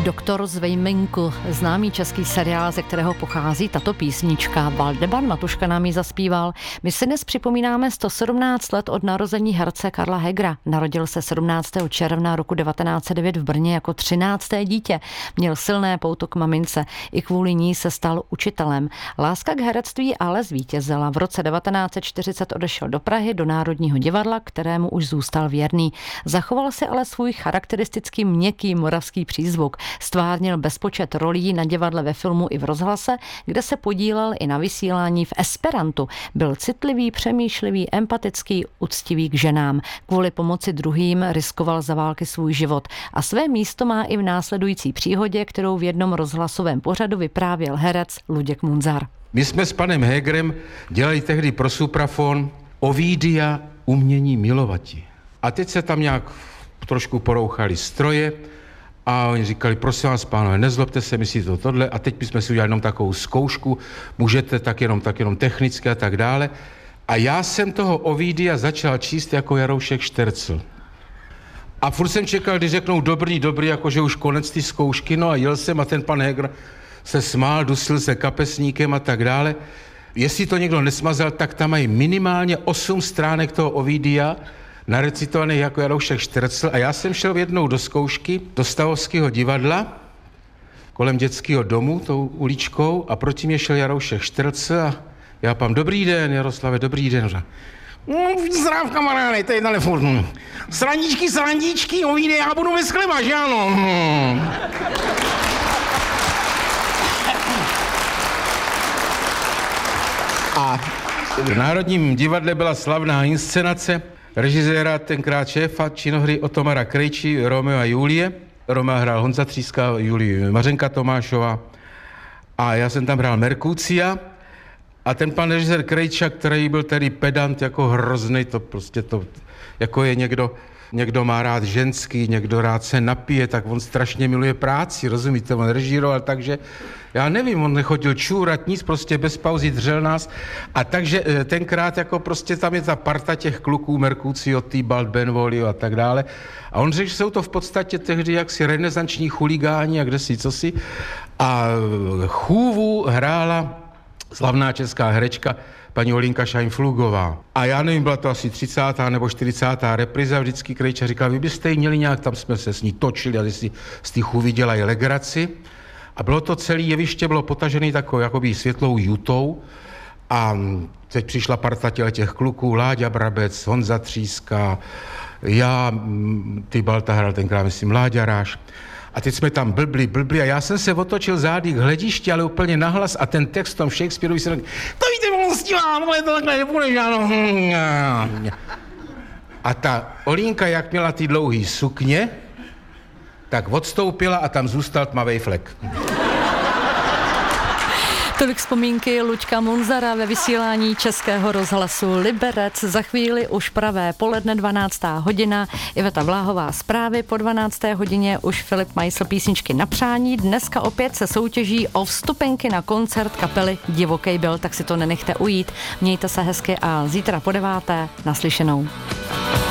Doktor z Vejminku, známý český seriál, ze kterého pochází tato písnička. Valdeban Matuška nám ji zaspíval. My si dnes připomínáme 117 let od narození herce Karla Hegera. Narodil se 17. června roku 1909 v Brně jako 13. dítě. Měl silné pouto k mamince. I kvůli ní se stal učitelem. Láska k herectví ale zvítězila. V roce 1940 odešel do Prahy do Národního divadla, kterému už zůstal věrný. Zachoval si ale svůj charakteristický měkký moravský přízvuk. Stvárnil bezpočet rolí na divadle, ve filmu i v rozhlase, kde se podílel i na vysílání v esperantu. Byl citlivý, přemýšlivý, empatický, uctivý k ženám. Kvůli pomoci druhým riskoval za války svůj život. A své místo má i v následující příhodě, kterou v jednom rozhlasovém pořadu vyprávěl herec Luděk Munzar. My jsme s panem Hegerem dělali tehdy pro Suprafon Ovidia Umění milovati. A teď se tam nějak trošku porouchali stroje a oni říkali, prosím vás, pánové, nezlobte se, myslíte to tohle, a teď bychom si udělali jenom takovou zkoušku, můžete tak jenom technicky a tak dále. A já jsem toho Ovidia začal číst jako Jaroušek Štercl. A furt jsem čekal, když řeknou dobrý, jakože už konec ty zkoušky, no a jel jsem a ten pan Heger se smál, dusil se kapesníkem a tak dále. Jestli to někdo nesmazal, tak tam mají minimálně 8 stránek toho Ovidia, narecitovaných jako Jaroušek Štercl, a já jsem šel jednou do zkoušky do Stavovského divadla kolem dětského domu tou uličkou a proti mě šel Jaroušek Štercl a já pám, dobrý den, Jaroslave, dobrý den. Zdrav, kamaráde, to je telefon. Srandičky, Ovíde, já budu ve skleba, že ano? A v Národním divadle byla slavná inscenace režiséra, tenkrát šéfa činohry Otomara Krejčí, Romeo a Julie. Romea hrál Honza Tříska, Julii Mařenka Tomášová a já jsem tam hrál Merkucia. A ten pan režisér Krejča, který byl tedy pedant jako hrozný, to prostě to, jako je někdo má rád ženský, někdo rád se napije, tak on strašně miluje práci, rozumíte, on režíroval, takže já nevím, on nechodil čůrat, nic, prostě bez pauzy dřel nás. A takže tenkrát jako prostě tam je ta parta těch kluků, Merkucio, Tybalt, Benvolio a tak dále. A on řekl, že jsou to v podstatě tehdy jaksi renesanční chuligáni a kdesi cosi. A chůvu hrála slavná česká herečka paní Olinka Šajnflugová. A já nevím, byla to asi 30. nebo 40. repriza, vždycky Krejča říkal, vy byste ji měli nějak, tam jsme se s ní točili a si z té chůvy dělají legraci. A bylo to celé jeviště, bylo potažené takovou jakoby světlou jutou a teď přišla parta těch kluků, Láďa Brabec, Honza Tříska, já, Tybalta hrál tenkrát, myslím, Láďa Ráš. A teď jsme tam blbli a já jsem se otočil zády k hledišti, ale úplně nahlas a ten text v tom Shakespeareovi se řekl, to víte, milostivá, ale to takhle nepůjde, ano. A ta Olínka, jak měla ty dlouhý sukně, tak odstoupila a tam zůstal tmavej flek. Tolik vzpomínky Luďka Munzara ve vysílání Českého rozhlasu Liberec. Za chvíli už pravé poledne, 12. hodina. Iveta Vláhová zprávy, po 12. hodině už Filip Majsl písničky na přání. Dneska opět se soutěží o vstupenky na koncert kapely Divokej byl, tak si to nenechte ujít. Mějte se hezky a zítra po 9. naslyšenou.